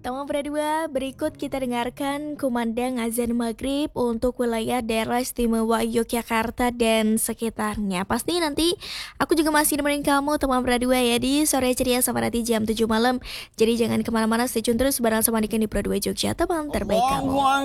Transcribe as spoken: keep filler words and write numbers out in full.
Teman berdua, berikut kita dengarkan kumandang azan maghrib untuk wilayah daerah istimewa Yogyakarta dan sekitarnya. Pasti nanti aku juga masih nemenin kamu teman berdua ya di sore ceria sama nanti jam tujuh malam. Jadi jangan kemana-mana, stay tune terus bareng sama Niken di Broadway Jogja, teman terbaik kamu.